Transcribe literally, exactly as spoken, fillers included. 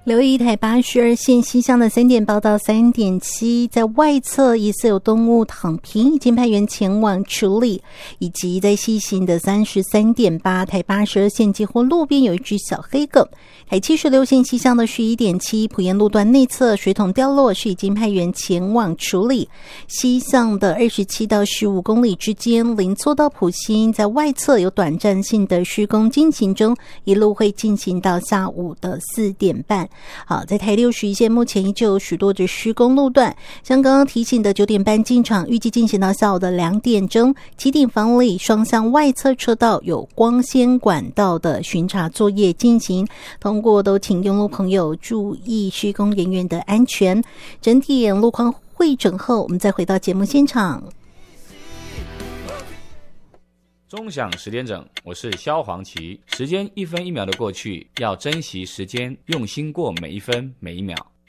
留意台八十二线西向的三点八到三点七，在外侧疑似有动物躺平，已经派员前往处理，以及在西行的三十三点八台八十二线几乎路边有一只小黑狗。台七十六线西向的十一点七埔盐路段内侧水桶掉落，是已经派员前往处理。西向的二十七到十五公里之间，林厝到埔心在外侧有短暂性的施工进行中，一路会进行到下午的四点半。好，在台六十一线目前依旧有许多的施工路段，像刚刚提醒的九点半进场，预计进行到下午的两点钟。旗顶房里双向外侧车道有光纤管道的巡查作业进行，通过都请用路朋友注意施工人员的安全。整体路况汇整后，我们再回到节目现场。 钟响十点整，我是萧煌奇。时间一分一秒的过去，要珍惜时间，用心过每一分每一秒。